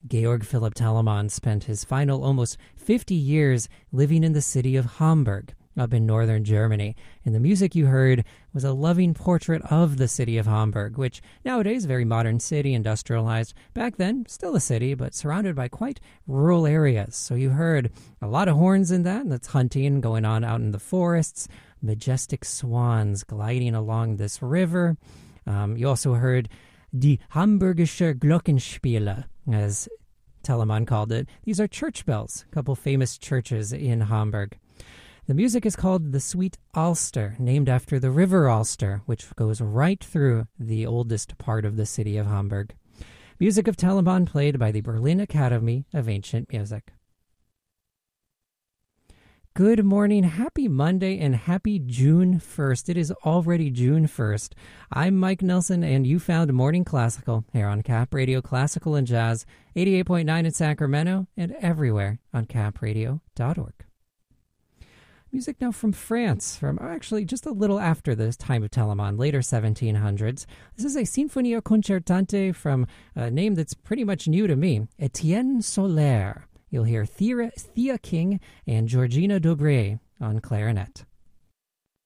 Georg Philipp Telemann spent his final almost 50 years living in the city of Hamburg, up in northern Germany. And the music you heard was a loving portrait of the city of Hamburg, which nowadays is a very modern city, industrialized. Back then, still a city, but surrounded by quite rural areas. So you heard a lot of horns in that. That's hunting going on out in the forests, majestic swans gliding along this river. You also heard Die Hamburgische Glockenspiele, as Telemann called it. These are church bells, a couple famous churches in Hamburg. The music is called the Sweet Alster, named after the River Alster, which goes right through the oldest part of the city of Hamburg. Music of Telemann played by the Berlin Academy of Ancient Music. Good morning, happy Monday, and happy June 1st. It is already June 1st. I'm Mike Nelson, and you found Morning Classical here on Cap Radio Classical and Jazz, 88.9 in Sacramento, and everywhere on capradio.org. Music now from France, from actually just a little after the time of Telemann, later 1700s. This is a Sinfonia Concertante from a name that's pretty much new to me, Etienne Soler. You'll hear Thea King and Georgina Dobré on clarinet.